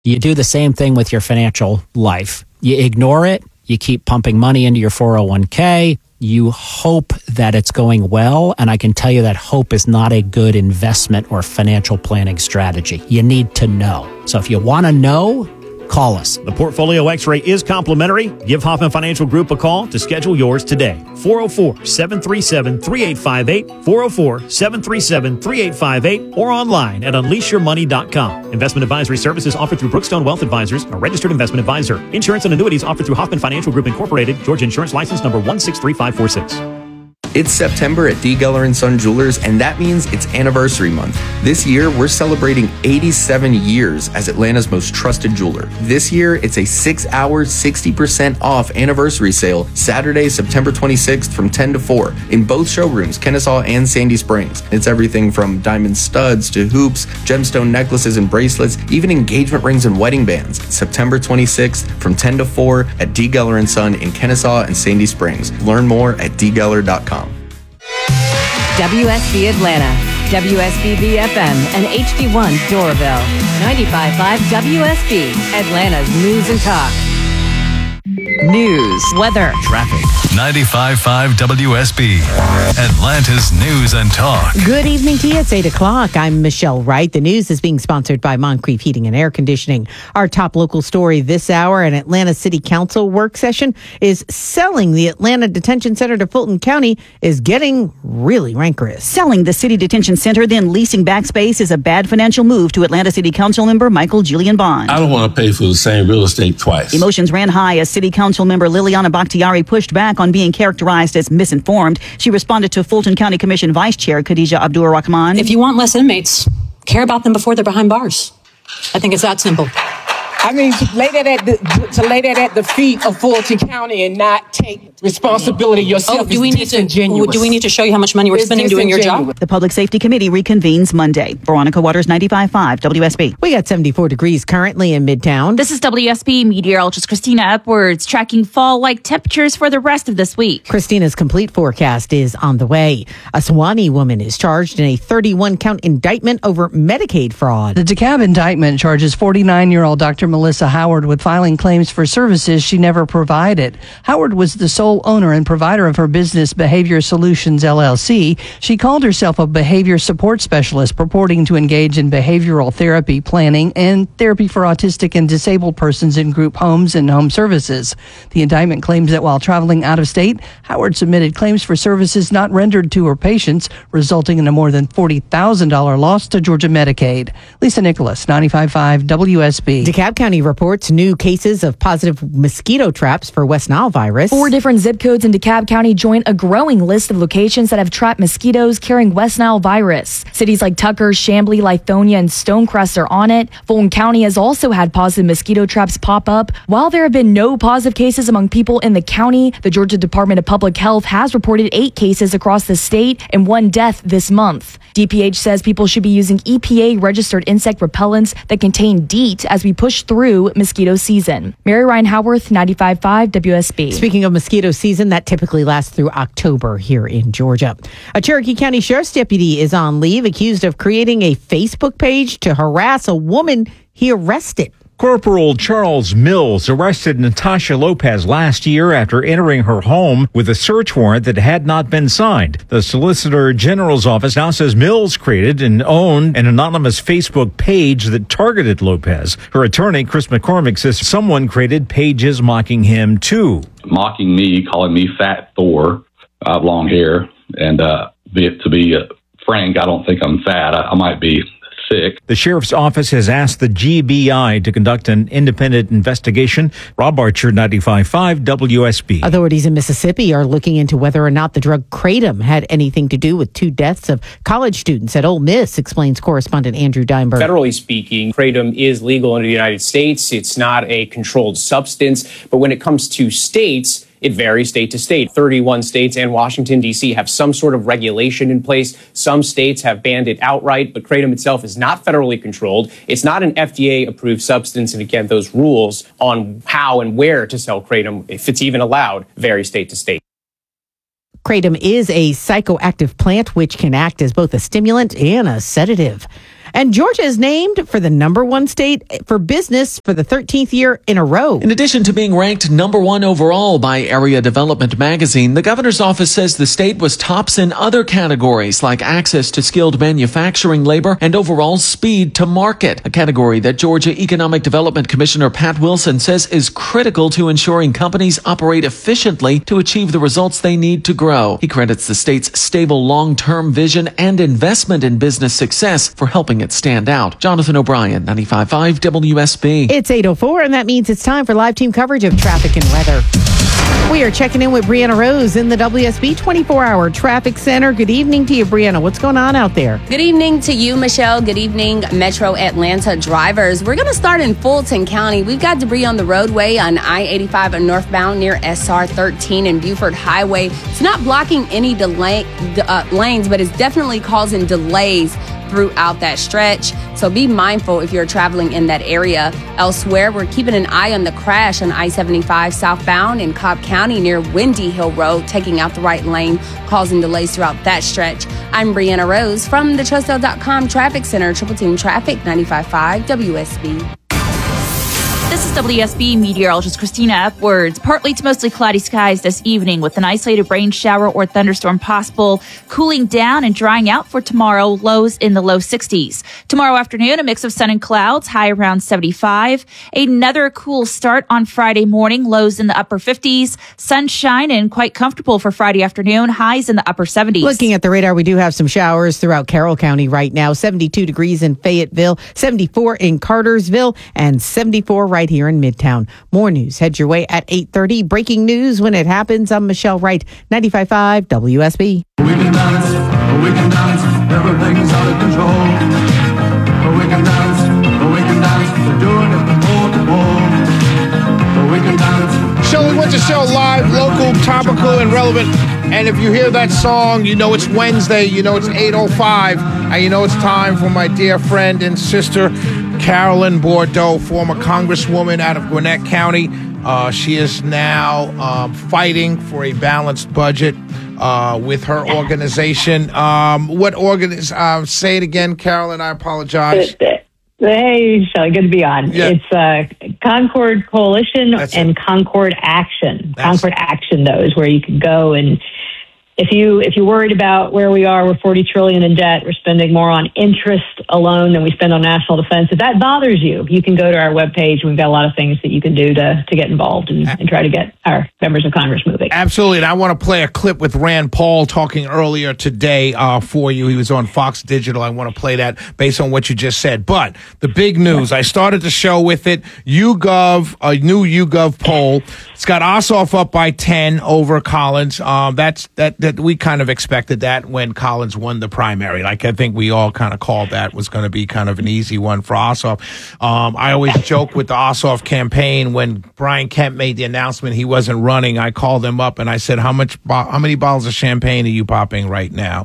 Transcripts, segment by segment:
You do the same thing with your financial life. You ignore it. You keep pumping money into your 401k. You hope that it's going well. And I can tell you that hope is not a good investment or financial planning strategy. You need to know. So if you want to know, call us. The Portfolio X-ray is complimentary. Give Hoffman Financial Group a call to schedule yours today. 404-737-3858, 404-737-3858, or online at unleashyourmoney.com. Investment advisory services offered through Brookstone Wealth Advisors, a registered investment advisor. Insurance and annuities offered through Hoffman Financial Group Incorporated, Georgia Insurance License number 163546. It's September at D. Geller & Son Jewelers, and that means it's anniversary month. This year, we're celebrating 87 years as Atlanta's most trusted jeweler. This year, it's a 6-hour, 60% off anniversary sale, Saturday, September 26th from 10 to 4 in both showrooms, Kennesaw and Sandy Springs. It's everything from diamond studs to hoops, gemstone necklaces and bracelets, even engagement rings and wedding bands. September 26th from 10 to 4 at D. Geller & Son in Kennesaw and Sandy Springs. Learn more at dgeller.com. WSB Atlanta, WSB BFM, and HD1 Doraville. 95.5 WSB, Atlanta's News and Talk. News, weather, Traffic. 95.5 WSB, Atlanta's News and Talk. Good evening to you. It's 8 o'clock. I'm Michelle Wright. The news is being sponsored by Moncrief Heating and Air Conditioning. Our top local story this hour, an Atlanta City Council work session, is selling the Atlanta Detention Center to Fulton County is getting really rancorous. Selling the City Detention Center, then leasing back space is a bad financial move to Atlanta City Council member Michael Julian Bond. I don't want to pay for the same real estate twice. Emotions ran high as City Council member Liliana Bakhtiari pushed back on being characterized as misinformed. She responded to Fulton County Commission Vice Chair Khadija Abdur Rahman. If you want less inmates, care about them before they're behind bars. I think it's that simple. I mean, to lay that at the feet of Fulton County and not take responsibility yourself do we need to show you how much money we're spending doing your job? The Public Safety Committee reconvenes Monday. Veronica Waters, 95.5 WSB. We got 74 degrees currently in Midtown. This is WSB meteorologist Christina Upwards, tracking fall-like temperatures for the rest of this week. Christina's complete forecast is on the way. A Sewanee woman is charged in a 31-count indictment over Medicaid fraud. The DeKalb indictment charges 49-year-old Dr. Melissa Howard with filing claims for services she never provided. Howard was the sole owner and provider of her business Behavior Solutions LLC. She called herself a behavior support specialist, purporting to engage in behavioral therapy planning and therapy for autistic and disabled persons in group homes and home services. The indictment claims that while traveling out of state, Howard submitted claims for services not rendered to her patients, resulting in a more than $40,000 loss to Georgia Medicaid. Lisa Nicholas, 95.5 WSB. DeKalb County reports new cases of positive mosquito traps for West Nile virus. 4 different zip codes in DeKalb County join a growing list of locations that have trapped mosquitoes carrying West Nile virus. Cities like Tucker, Chamblee, Lithonia, and Stonecrest are on it. Fulton County has also had positive mosquito traps pop up. While there have been no positive cases among people in the county, the Georgia Department of Public Health has reported 8 cases across the state and 1 death this month. DPH says people should be using EPA-registered insect repellents that contain DEET as we push through mosquito season. Mary Ryan Howarth, 95.5 WSB. Speaking of mosquito season, that typically lasts through October here in Georgia. A Cherokee County Sheriff's deputy is on leave, accused of creating a Facebook page to harass a woman he arrested. Corporal Charles Mills arrested Natasha Lopez last year after entering her home with a search warrant that had not been signed. The Solicitor General's office now says Mills created and owned an anonymous Facebook page that targeted Lopez. Her attorney, Chris McCormick, says someone created pages mocking him too. Mocking me, calling me Fat Thor. I have long hair, and to be frank, I don't think I'm fat. I might be sick. The sheriff's office has asked the GBI to conduct an independent investigation. Rob Archer, 95.5 WSB. Authorities in Mississippi are looking into whether or not the drug Kratom had anything to do with 2 deaths of college students at Ole Miss, explains correspondent Andrew Dimberg. Federally speaking, Kratom is legal in the United States. It's not a controlled substance. But when it comes to states, it varies state to state. 31 states and Washington, D.C. have some sort of regulation in place. Some states have banned it outright, but Kratom itself is not federally controlled. It's not an FDA-approved substance. And again, those rules on how and where to sell Kratom, if it's even allowed, vary state to state. Kratom is a psychoactive plant which can act as both a stimulant and a sedative. And Georgia is named for the #1 state for business for the 13th year in a row. In addition to being ranked #1 overall by Area Development Magazine, the governor's office says the state was tops in other categories like access to skilled manufacturing labor and overall speed to market, a category that Georgia Economic Development Commissioner Pat Wilson says is critical to ensuring companies operate efficiently to achieve the results they need to grow. He credits the state's stable long-term vision and investment in business success for helping it stand out. Jonathan O'Brien, 95.5 WSB. It's 8:04, and that means it's time for live team coverage of traffic and weather. We are checking in with Brianna Rose in the WSB 24-hour traffic center. Good evening to you, Brianna. What's going on out there? Good evening to you, Michelle. Good evening, Metro Atlanta drivers. We're going to start in Fulton County. We've got debris on the roadway on I-85 and northbound near SR 13 and Buford Highway. It's not blocking any lanes, but it's definitely causing delays throughout that stretch. So be mindful if you're traveling in that area. Elsewhere, we're keeping an eye on the crash on I-75 southbound in Cobb County near Windy Hill Road, taking out the right lane, causing delays throughout that stretch. I'm Brianna Rose from the TrustL.com Traffic Center, Triple Team Traffic, 95.5 WSB. This is WSB meteorologist Christina Upwards. Partly to mostly cloudy skies this evening with an isolated rain shower or thunderstorm possible. Cooling down and drying out for tomorrow, lows in the low 60s. Tomorrow afternoon, a mix of sun and clouds, high around 75. Another cool start on Friday morning, lows in the upper 50s. Sunshine and quite comfortable for Friday afternoon, highs in the upper 70s. Looking at the radar, we do have some showers throughout Carroll County right now. 72 degrees in Fayetteville, 74 in Cartersville, and 74 right here in Midtown. More news head your way at 8:30. Breaking news when it happens. I'm Michelle Wright, 95.5 WSB. We can dance, everything's out of control. We can dance, they're doing it from pole to pole. We can dance. Shelley Winter Show live, local, topical, and relevant. And if you hear that song, you know it's Wednesday, you know it's 8:05, and you know it's time for my dear friend and sister, Carolyn Bourdeaux, former congresswoman out of Gwinnett County. She is now fighting for a balanced budget with her organization. Say it again, Carolyn, I apologize. Hey, Shelley, good to be on. Yeah. It's Concord Coalition and Concord Action. Concord Action, though, is where you can go, and if you're worried about where we are, we're $40 trillion in debt. We're spending more on interest alone than we spend on national defense. If that bothers you, you can go to our webpage. We've got a lot of things that you can do to get involved and try to get our members of Congress moving. Absolutely. And I want to play a clip with Rand Paul talking earlier today for you. He was on Fox Digital. I want to play that based on what you just said. But the big news, I started the show with it. YouGov, a new YouGov poll. It's got Ossoff up by 10 over Collins. That we kind of expected that when Collins won the primary. Like, I think we all kind of called that was going to be kind of an easy one for Ossoff. I always joke with the Ossoff campaign when Brian Kemp made the announcement he wasn't running. I called him up and I said, how many bottles of champagne are you popping right now?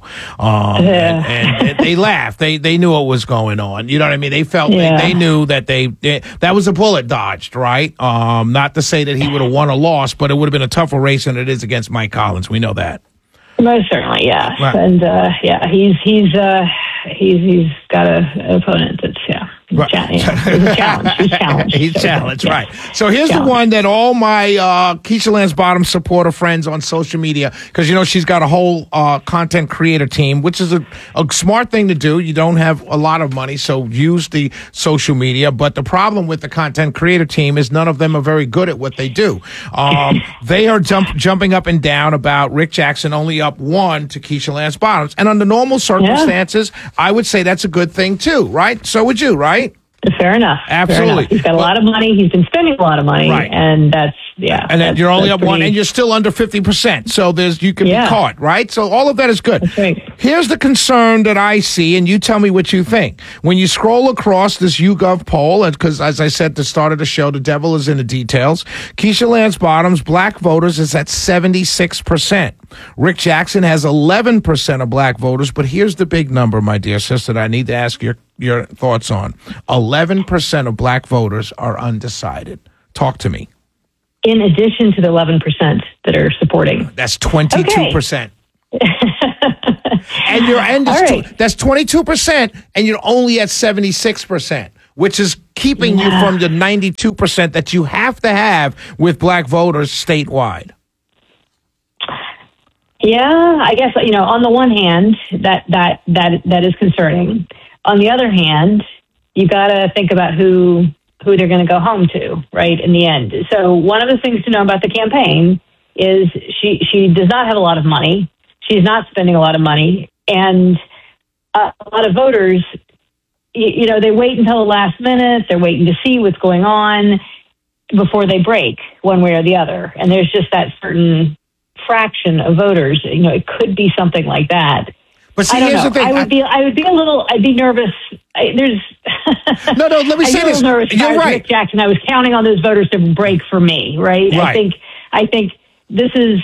And they laughed. They knew what was going on. You know what I mean? They felt they knew that that was a bullet dodged, right? Not to say that he would have won or lost, but it would have been a tougher race than it is against Mike Collins. We know that. Most certainly, yeah. Right. And he's got an opponent that's he's a challenge. He's challenged, right. So here's the one that all my Keisha Lance Bottom supporter friends on social media, because, you know, she's got a whole content creator team, which is a smart thing to do. You don't have a lot of money, so use the social media. But the problem with the content creator team is none of them are very good at what they do. They are jumping up and down about Rick Jackson only up 1 to Keisha Lance Bottoms. And under normal circumstances, I would say that's a good thing too, right? So would you, right? Fair enough. Absolutely. Fair enough. He's got a lot of money. He's been spending a lot of money. Right. And that's, and then you're only up 1, and you're still under 50%. So you can be caught, right? So all of that is good. That's right. Here's the concern that I see, and you tell me what you think. When you scroll across this YouGov poll, because as I said at the start of the show, the devil is in the details. Keisha Lance Bottoms, black voters, is at 76%. Rick Jackson has 11% of black voters, but here's the big number, my dear sister, that I need to ask your thoughts on. 11% of black voters are undecided. Talk to me. In addition to the 11% that are supporting. That's 22%. And your end is All right. that's 22%, and you're only at 76%, which is keeping you from the 92% that you have to have with black voters statewide. Yeah, I guess, on the one hand, that is concerning. On the other hand, you got to think about who they're going to go home to, right, in the end. So one of the things to know about the campaign is she does not have a lot of money. She's not spending a lot of money. And a lot of voters, they wait until the last minute. They're waiting to see what's going on before they break one way or the other. And there's just that certain fraction of voters, it could be something like that. But see, here's the thing. I'd be nervous. No, let me say this. Nervous if I was Rick Jackson. I was counting on those voters to break for me, right? I think this is,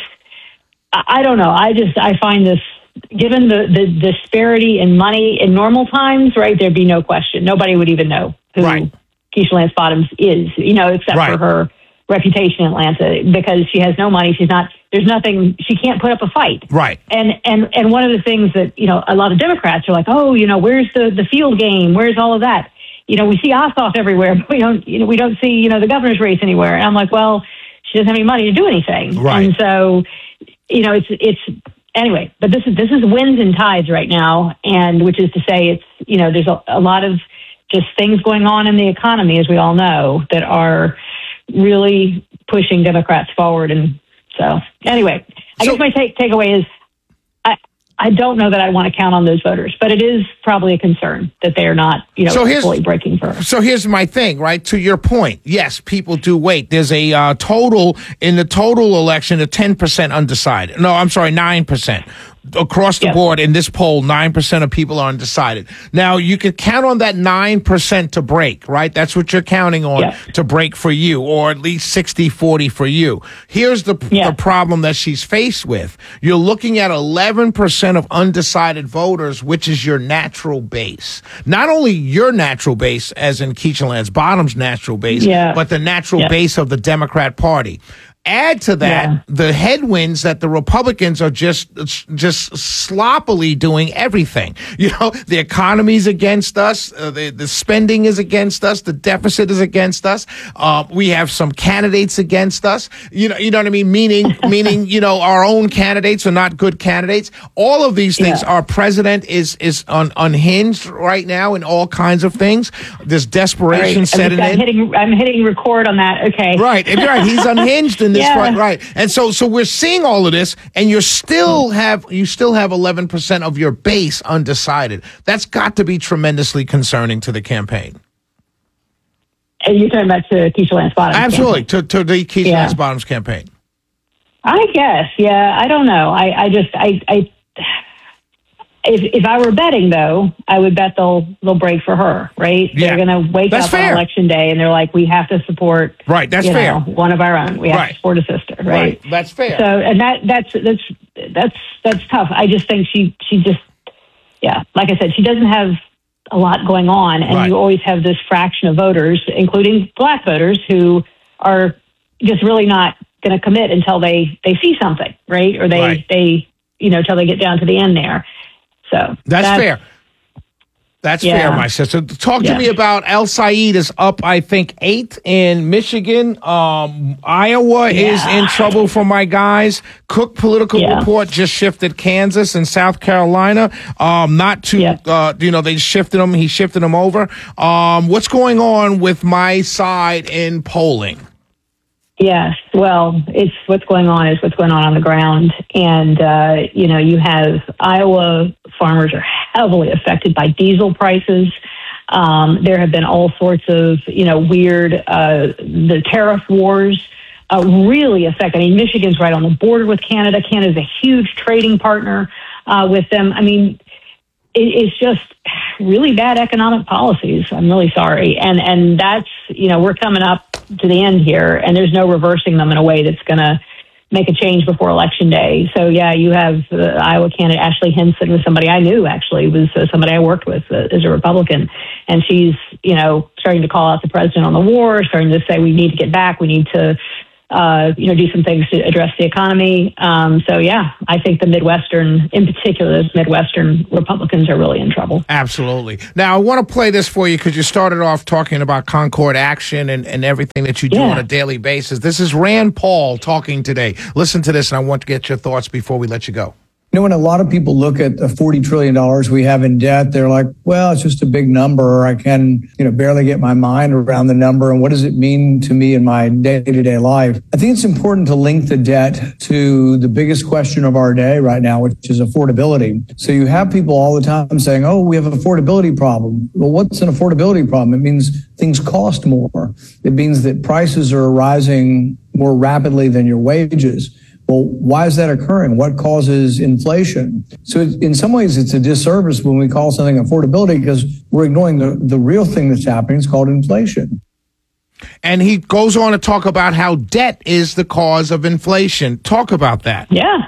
I don't know. I find this, given the disparity in money in normal times, right, there'd be no question. Nobody would even know who Keisha Lance Bottoms is, except for her reputation in Atlanta, because she has no money. There's nothing, she can't put up a fight. Right. And one of the things that, a lot of Democrats are like, where's the field game? Where's all of that? We see Ossoff everywhere, but we don't see, the governor's race anywhere. And I'm like, well, she doesn't have any money to do anything. Right. And so, it's anyway, but this is winds and tides right now. And which is to say there's a lot of just things going on in the economy, as we all know, that are really pushing Democrats forward. And so anyway, I guess my takeaway is I don't know that I want to count on those voters, but it is probably a concern that they're not, fully breaking for her. So here's my thing, right? To your point, yes, people do wait. There's a total in the total election of 10% undecided. No, I'm sorry, 9%. Across the board in this poll, 9% of people are undecided. Now, you could count on that 9% to break, right? That's what you're counting on to break for you, or at least 60-40 for you. Here's the problem that she's faced with. You're looking at 11% of undecided voters, which is your natural base. Not only your natural base, as in Keisha Lance Bottoms' natural base, but the natural base of the Democrat Party. Add to that the headwinds that the Republicans are just sloppily doing everything. The economy's against us. The spending is against us. The deficit is against us. We have some candidates against us. You know what I mean? Meaning, our own candidates are not good candidates. All of these things, our president is unhinged right now in all kinds of things. There's desperation setting in. I'm hitting record on that. Okay. Right. He's unhinged in this right. And so we're seeing all of this, and you still have 11% of your base undecided. That's got to be tremendously concerning to the campaign. And you're talking about to Keisha Lance Bottoms? Absolutely, to the Keisha Lance Bottoms campaign. I guess, I don't know. If I were betting, though, I would bet they'll break for her, right? Yeah. They're going to wake up on election day and they're like, we have to support that's fair. One of our own. We have to support a sister, right? That's fair. So, and that's tough. I just think she just, like I said, she doesn't have a lot going on, and you always have this fraction of voters, including black voters, who are just really not going to commit until they see something, right? Or they until they get down to the end there. So that's fair. That's fair, my sister. Talk to me about El Said is up, I think, 8 in Michigan. Iowa is in trouble for my guys. Cook Political Report just shifted Kansas and South Carolina. They shifted them. He shifted them over. What's going on with my side in polling? Yes, well, it's what's going on on the ground. And, you have Iowa farmers are heavily affected by diesel prices. There have been all sorts of, weird, the tariff wars really affect. I mean, Michigan's right on the border with Canada. Canada's a huge trading partner with them. I mean, it's just really bad economic policies. I'm really sorry. And that's, we're coming up to the end here, and there's no reversing them in a way that's going to make a change before Election Day. So, you have Iowa candidate Ashley Hinson, was somebody I knew, actually, was somebody I worked with as a Republican. And she's, starting to call out the president on the war, starting to say we need to get back, we need to do some things to address the economy. So yeah, I think the Midwestern, in particular, those Midwestern Republicans are really in trouble. Absolutely. Now, I want to play this for you because you started off talking about Concord Action and everything that you do on a daily basis. This is Rand Paul talking today. Listen to this, and I want to get your thoughts before we let you go. You know, when a lot of people look at the $40 trillion we have in debt, they're like, well, it's just a big number. I can, barely get my mind around the number. And what does it mean to me in my day-to-day life? I think it's important to link the debt to the biggest question of our day right now, which is affordability. So you have people all the time saying, oh, we have an affordability problem. Well, what's an affordability problem? It means things cost more. It means that prices are rising more rapidly than your wages. Well, why is that occurring? What causes inflation? So in some ways, it's a disservice when we call something affordability because we're ignoring the real thing that's happening. It's called inflation. And he goes on to talk about how debt is the cause of inflation. Talk about that. Yeah.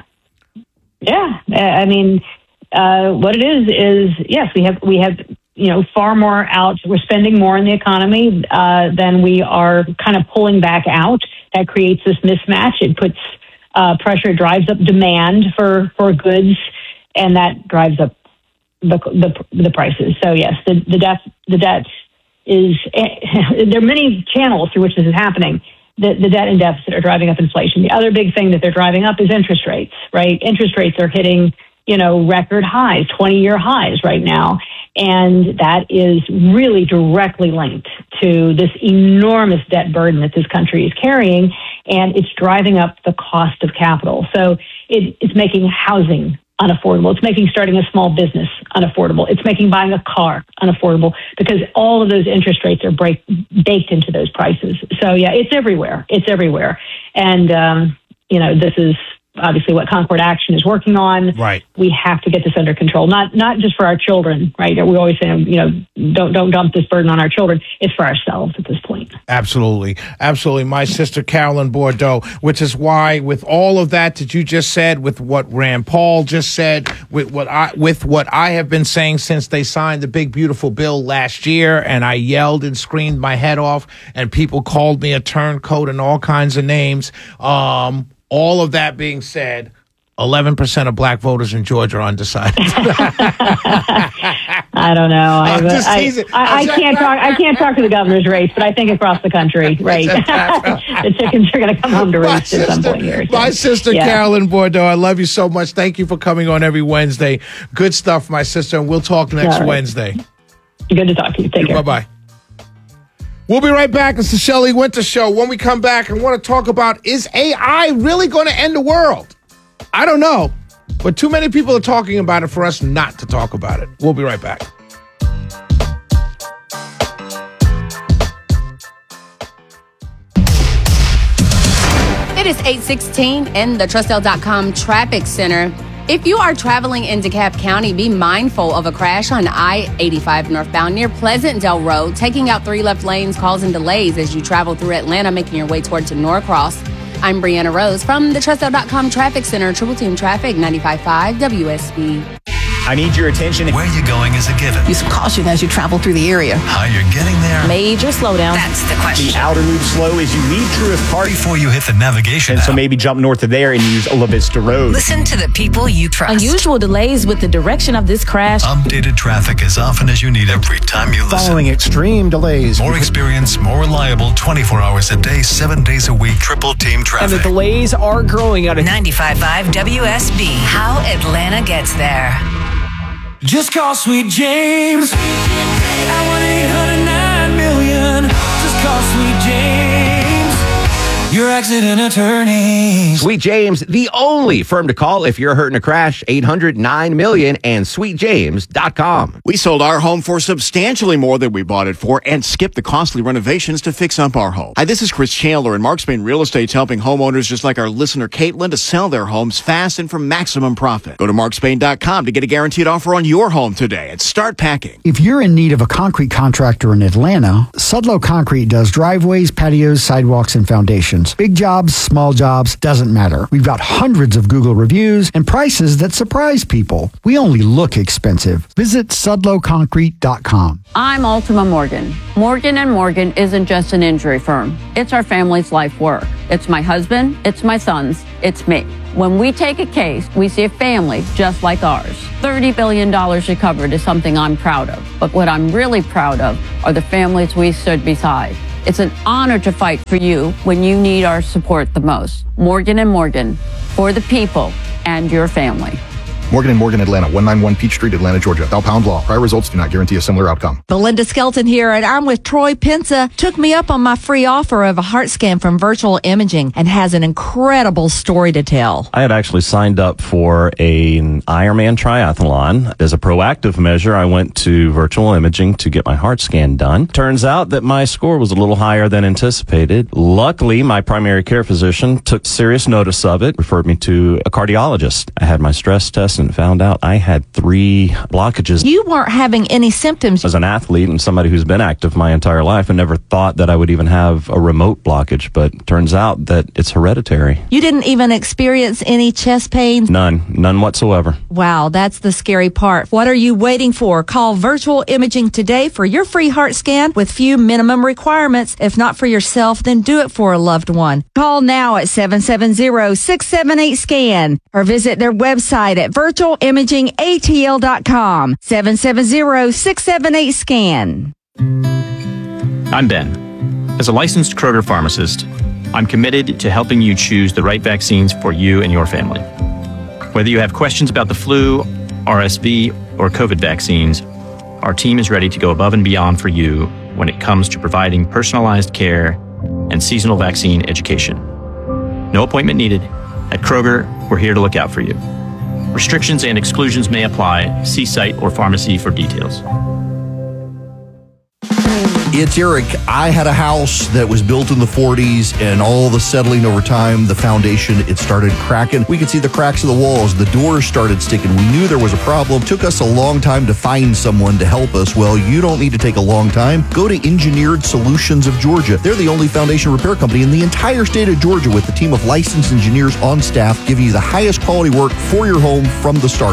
I mean, what it is yes, we have far more out. We're spending more in the economy than we are kind of pulling back out. That creates this mismatch. It puts pressure, drives up demand for goods, and that drives up the prices. So yes, the debt is there are many channels through which this is happening. The debt and deficit are driving up inflation. The other big thing that they're driving up is interest rates. Right, interest rates are hitting record highs, 20-year highs right now, and that is really directly linked to this enormous debt burden that this country is carrying, and it's driving up the cost of capital. So it's making housing unaffordable. It's making starting a small business unaffordable. It's making buying a car unaffordable because all of those interest rates are baked into those prices. So yeah, it's everywhere. And, this is obviously what Concord Action is working on. Right. We have to get this under control, not just for our children, right? We always say, don't dump this burden on our children. It's for ourselves at this point. Absolutely. My sister, Carolyn Bourdeaux, which is why with all of that you just said, with what Rand Paul just said, with what I have been saying since they signed the big, beautiful bill last year, and I yelled and screamed my head off, and people called me a turncoat and all kinds of names. All of that being said, 11% of black voters in Georgia are undecided. I don't know. I'm just teasing. I can't talk to the governor's race, but I think across the country, right? The chickens are going to come home to roost at some point here. My sister, Carolyn Bourdeaux, I love you so much. Thank you for coming on every Wednesday. Good stuff, my sister, and we'll talk next Wednesday. Good to talk to you. Take care. Bye-bye. We'll be right back. It's the Shelley Winter Show. When we come back, I want to talk about, is AI really going to end the world? I don't know, but too many people are talking about it for us not to talk about it. We'll be right back. It is 8:16 in the Trustel.com Traffic Center. If you are traveling in DeKalb County, be mindful of a crash on I-85 northbound near Pleasantdale Road, taking out 3 left lanes, causing delays as you travel through Atlanta, making your way toward to Norcross. I'm Brianna Rose from the Trustel.com Traffic Center, Triple Team Traffic, 95.5 WSB. I need your attention. Where you're going is a given. Use caution as you travel through the area. How you're getting there. Major slowdown. That's the question. The outer loop slow as you leave Truist Park. Before you hit the navigation So maybe jump north of there and use La Vista Road. Listen to the people you trust. Unusual delays with the direction of this crash. Updated traffic as often as you need every time you listen. Following extreme delays. More experience, more reliable, 24 hours a day, 7 days a week. Triple Team Traffic. And the delays are growing out of 95.5 WSB. How Atlanta gets there. Just call Sweet James at 1-800-9-million. Just call Sweet James, your accident attorney. Sweet James, the only firm to call if you're hurt in a crash. 800-9-million and sweetjames.com. We sold our home for substantially more than we bought it for and skipped the costly renovations to fix up our home. Hi, this is Chris Chandler, and Mark Spain Real Estate's helping homeowners just like our listener Caitlin to sell their homes fast and for maximum profit. Go to markspain.com to get a guaranteed offer on your home today and start packing. If you're in need of a concrete contractor in Atlanta, Sudlow Concrete does driveways, patios, sidewalks, and foundations. Big jobs, small jobs, doesn't matter. We've got hundreds of Google reviews and prices that surprise people. We only look expensive. Visit sudlowconcrete.com. I'm Ultima Morgan. Morgan & Morgan isn't just an injury firm. It's our family's life work. It's my husband, it's my sons, it's me. When we take a case, we see a family just like ours. $30 billion recovered is something I'm proud of. But what I'm really proud of are the families we stood beside. It's an honor to fight for you when you need our support the most. Morgan & Morgan, for the people and your family. Morgan & Morgan, Atlanta, 191 Peach Street, Atlanta, Georgia. Bell Pound Law. Prior results do not guarantee a similar outcome. Belinda Skelton here, and I'm with Troy Pensa. Took me up on my free offer of a heart scan from Virtual Imaging and has an incredible story to tell. I had actually signed up for an Ironman triathlon. As a proactive measure, I went to Virtual Imaging to get my heart scan done. Turns out that my score was a little higher than anticipated. Luckily, my primary care physician took serious notice of it, referred me to a cardiologist. I had my stress test and found out I had 3 blockages. You weren't having any symptoms. As an athlete and somebody who's been active my entire life, I never thought that I would even have a remote blockage, but turns out that it's hereditary. You didn't even experience any chest pains? None whatsoever. Wow, that's the scary part. What are you waiting for? Call Virtual Imaging today for your free heart scan with few minimum requirements. If not for yourself, then do it for a loved one. Call now at 770-678-SCAN or visit their website at virtualimagingatl.com. 770-678-SCAN. I'm Ben. As a licensed Kroger pharmacist, I'm committed to helping you choose the right vaccines for you and your family. Whether you have questions about the flu, RSV, or COVID vaccines, our team is ready to go above and beyond for you when it comes to providing personalized care and seasonal vaccine education. No appointment needed. At Kroger, we're here to look out for you. Restrictions and exclusions may apply. See site or pharmacy for details. It's Eric. I had a house that was built in the 40s, and all the settling over time, the foundation, it started cracking. We could see the cracks of the walls. The doors started sticking. We knew there was a problem. Took us a long time to find someone to help us. Well, you don't need to take a long time. Go to Engineered Solutions of Georgia. They're the only foundation repair company in the entire state of Georgia with a team of licensed engineers on staff giving you the highest quality work for your home from the start.